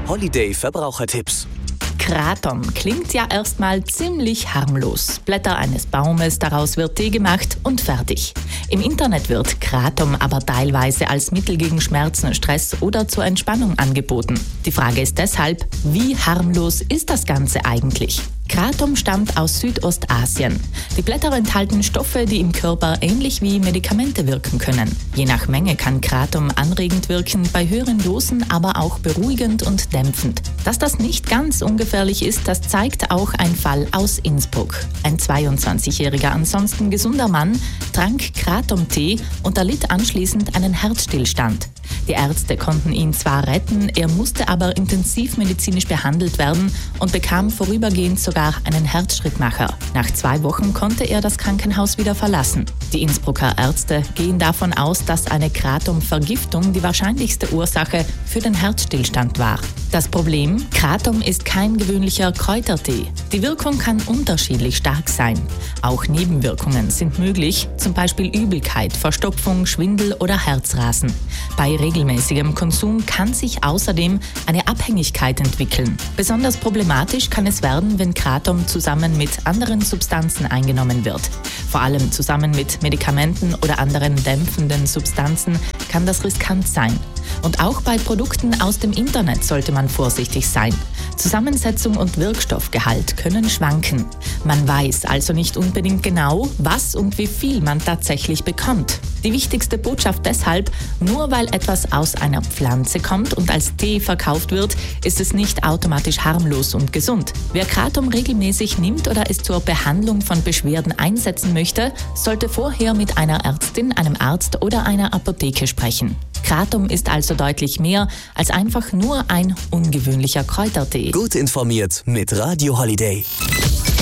Holiday Verbrauchertipps. Kratom klingt ja erstmal ziemlich harmlos. Blätter eines Baumes, daraus wird Tee gemacht und fertig. Im Internet wird Kratom aber teilweise als Mittel gegen Schmerzen, Stress oder zur Entspannung angeboten. Die Frage ist deshalb, wie harmlos ist das Ganze eigentlich? Kratom stammt aus Südostasien. Die Blätter enthalten Stoffe, die im Körper ähnlich wie Medikamente wirken können. Je nach Menge kann Kratom anregend wirken, bei höheren Dosen aber auch beruhigend und dämpfend. Dass das nicht ganz ungefährlich ist, das zeigt auch ein Fall aus Innsbruck. Ein 22-jähriger, ansonsten gesunder Mann trank Kratom-Tee und erlitt anschließend einen Herzstillstand. Die Ärzte konnten ihn zwar retten, er musste aber intensivmedizinisch behandelt werden und bekam vorübergehend sogar einen Herzschrittmacher. Nach 2 Wochen konnte er das Krankenhaus wieder verlassen. Die Innsbrucker Ärzte gehen davon aus, dass eine Kratom-Vergiftung die wahrscheinlichste Ursache für den Herzstillstand war. Das Problem: Kratom ist kein gewöhnlicher Kräutertee. Die Wirkung kann unterschiedlich stark sein. Auch Nebenwirkungen sind möglich, zum Beispiel Übelkeit, Verstopfung, Schwindel oder Herzrasen. Bei regelmäßigem Konsum kann sich außerdem eine Abhängigkeit entwickeln. Besonders problematisch kann es werden, wenn Kratom zusammen mit anderen Substanzen eingenommen wird. Vor allem zusammen mit Medikamenten oder anderen dämpfenden Substanzen kann das riskant sein. Und auch bei Produkten aus dem Internet sollte man vorsichtig sein. Zusammensetzung und Wirkstoffgehalt können schwanken. Man weiß also nicht unbedingt genau, was und wie viel man tatsächlich bekommt. Die wichtigste Botschaft deshalb: Nur weil etwas aus einer Pflanze kommt und als Tee verkauft wird, ist es nicht automatisch harmlos und gesund. Wer Kratom regelmäßig nimmt oder es zur Behandlung von Beschwerden einsetzen möchte, sollte vorher mit einer Ärztin, einem Arzt oder einer Apotheke sprechen. Kratom ist also deutlich mehr als einfach nur ein ungewöhnlicher Kräutertee. Gut informiert mit Radio Holiday.